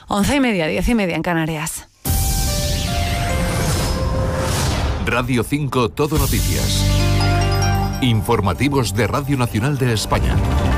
11:30, 10:30 en Canarias. Radio 5 Todo Noticias. Informativos de Radio Nacional de España.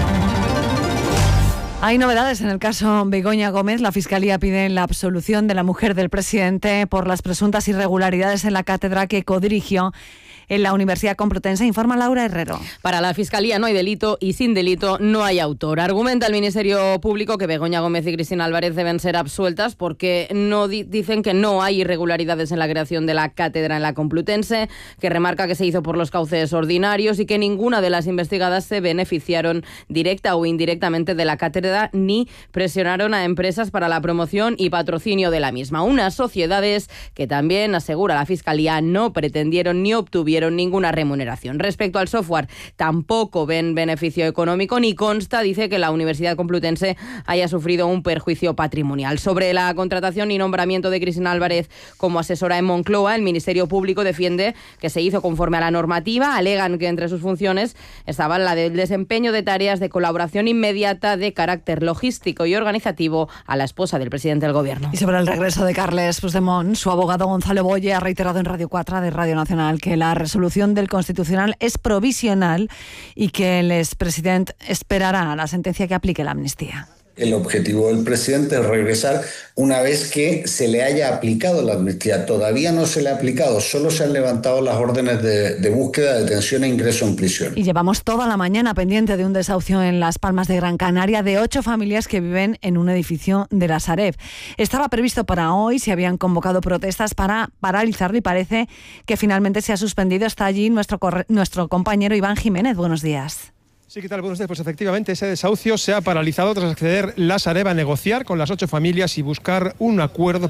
Hay novedades en el caso Begoña Gómez. La Fiscalía pide la absolución de la mujer del presidente por las presuntas irregularidades en la cátedra que codirigió en la Universidad Complutense, informa Laura Herrero. Para la Fiscalía no hay delito y sin delito no hay autor. Argumenta el Ministerio Público que Begoña Gómez y Cristina Álvarez deben ser absueltas porque no dicen que no hay irregularidades en la creación de la cátedra en la Complutense, que remarca que se hizo por los cauces ordinarios y que ninguna de las investigadas se beneficiaron directa o indirectamente de la cátedra ni presionaron a empresas para la promoción y patrocinio de la misma. Unas sociedades que también, asegura la Fiscalía, no pretendieron ni obtuvieron ninguna remuneración. Respecto al software, tampoco ven beneficio económico ni consta, dice, que la Universidad Complutense haya sufrido un perjuicio patrimonial. Sobre la contratación y nombramiento de Cristina Álvarez como asesora en Moncloa, el Ministerio Público defiende que se hizo conforme a la normativa. Alegan que entre sus funciones estaba la del desempeño de tareas de colaboración inmediata de carácter logístico y organizativo a la esposa del presidente del Gobierno. Y sobre el regreso de Carles Puigdemont, su abogado Gonzalo Boye ha reiterado en Radio 4 de Radio Nacional que la resolución del Constitucional es provisional y que el expresidente esperará a la sentencia que aplique la amnistía. El objetivo del presidente es regresar una vez que se le haya aplicado la amnistía. Todavía no se le ha aplicado, solo se han levantado las órdenes de búsqueda, detención e ingreso en prisión. Y llevamos toda la mañana pendiente de un desahucio en Las Palmas de Gran Canaria de 8 familias que viven en un edificio de la Sareb. Estaba previsto para hoy, se habían convocado protestas para paralizarlo y parece que finalmente se ha suspendido. Está allí nuestro compañero Iván Jiménez. Buenos días. Sí, ¿qué tal? Buenos días. Pues efectivamente ese desahucio se ha paralizado tras acceder la Sareb a negociar con las 8 familias y buscar un acuerdo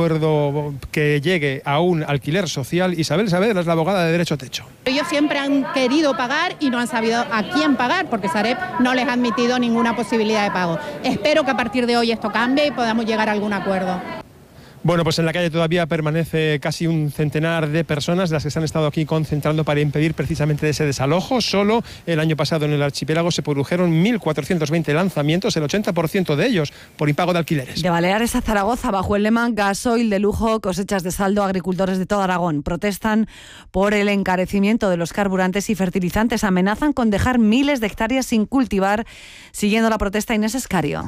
que llegue a un alquiler social. Isabel Saavedra es la abogada de Derecho a Techo. Ellos siempre han querido pagar y no han sabido a quién pagar porque Sareb no les ha admitido ninguna posibilidad de pago. Espero que a partir de hoy esto cambie y podamos llegar a algún acuerdo. Bueno, pues en la calle todavía permanece casi un centenar de personas, las que se han estado aquí concentrando para impedir precisamente ese desalojo. Solo el año pasado en el archipiélago se produjeron 1.420 lanzamientos, el 80% de ellos por impago de alquileres. De Baleares a Zaragoza, bajo el lema gasoil de lujo, cosechas de saldo, agricultores de todo Aragón protestan por el encarecimiento de los carburantes y fertilizantes. Amenazan con dejar miles de hectáreas sin cultivar. Siguiendo la protesta, Inés Escario.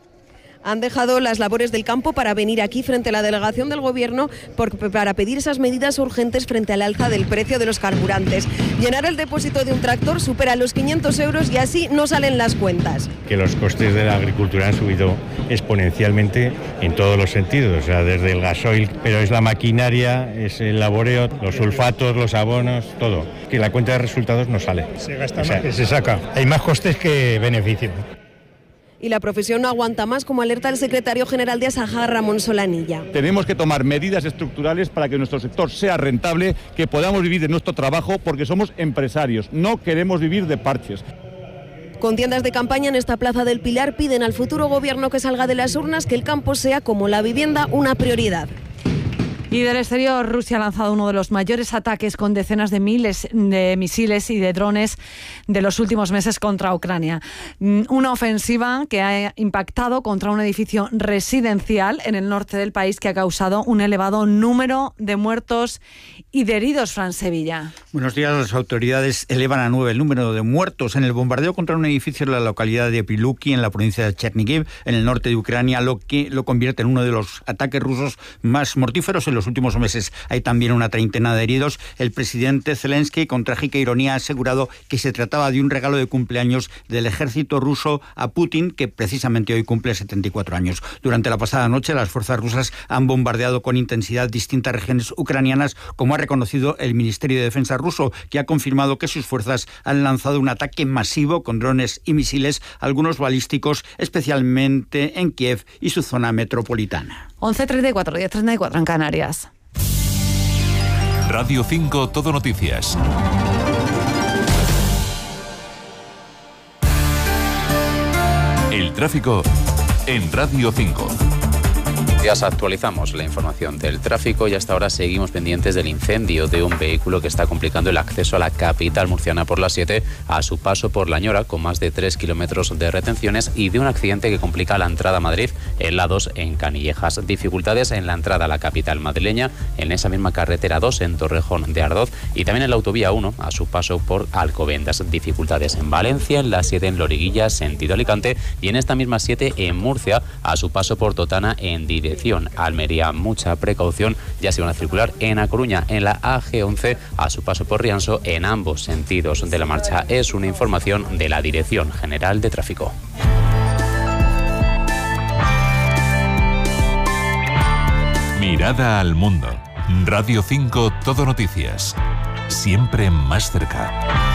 Han dejado las labores del campo para venir aquí frente a la delegación del Gobierno para pedir esas medidas urgentes frente al alza del precio de los carburantes. Llenar el depósito de un tractor supera los 500 euros y así no salen las cuentas. Que los costes de la agricultura han subido exponencialmente en todos los sentidos, o sea, desde el gasoil, pero es la maquinaria, es el laboreo, los sulfatos, los abonos, todo. Que la cuenta de resultados no sale. Se gasta más. Se saca. Hay más costes que beneficio. Y la profesión no aguanta más, como alerta el secretario general de Asaja, Ramón Solanilla. Tenemos que tomar medidas estructurales para que nuestro sector sea rentable, que podamos vivir de nuestro trabajo, porque somos empresarios, no queremos vivir de parches. Con tiendas de campaña en esta Plaza del Pilar piden al futuro Gobierno que salga de las urnas que el campo sea, como la vivienda, una prioridad. Y del exterior, Rusia ha lanzado uno de los mayores ataques con decenas de miles de misiles y de drones de los últimos meses contra Ucrania. Una ofensiva que ha impactado contra un edificio residencial en el norte del país que ha causado un elevado número de muertos y de heridos. Fran Sevilla. Buenos días. Las autoridades elevan a 9 el número de muertos en el bombardeo contra un edificio en la localidad de Priluki, en la provincia de Chernihiv, en el norte de Ucrania, lo que lo convierte en uno de los ataques rusos más mortíferos en los últimos meses. Hay también una treintena de heridos. El presidente Zelensky, con trágica ironía, ha asegurado que se trataba de un regalo de cumpleaños del ejército ruso a Putin, que precisamente hoy cumple 74 años. Durante la pasada noche, las fuerzas rusas han bombardeado con intensidad distintas regiones ucranianas, como ha reconocido el Ministerio de Defensa ruso, que ha confirmado que sus fuerzas han lanzado un ataque masivo con drones y misiles, algunos balísticos, especialmente en Kiev y su zona metropolitana. 11:34, 10:34 en Canarias. Radio 5 Todo Noticias. El tráfico en Radio 5. noticias actualizamos la información del tráfico y hasta ahora seguimos pendientes del incendio de un vehículo que está complicando el acceso a la capital murciana por la 7 a su paso por La Ñora, con más de 3 kilómetros de retenciones, y de un accidente que complica la entrada a Madrid en la 2 en Canillejas. Dificultades en la entrada a la capital madrileña, en esa misma carretera 2 en Torrejón de Ardoz y también en la autovía 1 a su paso por Alcobendas. Dificultades en Valencia, en la 7 en Loriguilla, sentido Alicante, y en esta misma 7 en Murcia a su paso por Totana en dirección Almería. Mucha precaución, ya se van a circular en A Coruña, en la AG11 a su paso por Rianso en ambos sentidos de la marcha. Es una información de la Dirección General de Tráfico. Mirada al mundo. Radio 5 Todo Noticias. Siempre más cerca.